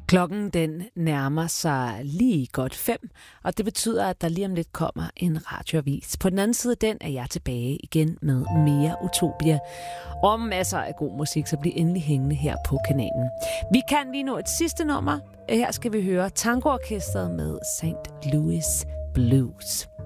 Klokken den nærmer sig lige godt 5, og det betyder, at der lige om lidt kommer en radioavis. På den anden side den er jeg tilbage igen med mere Utopia og masser af god musik, så bliv endelig hængende her på kanalen. Vi kan lige nå et sidste nummer. Her skal vi høre Tangoorkestret med St. Louis Blues.